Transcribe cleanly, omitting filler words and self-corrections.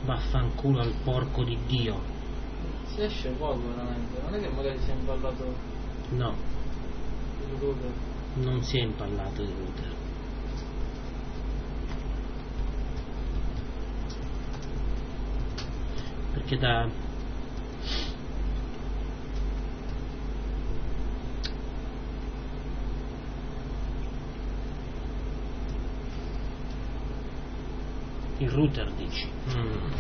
Vaffanculo al porco di Dio. Si esce poco veramente, non è che magari si è impallato No, il router. non si è impallato il router. Perché da il router dici?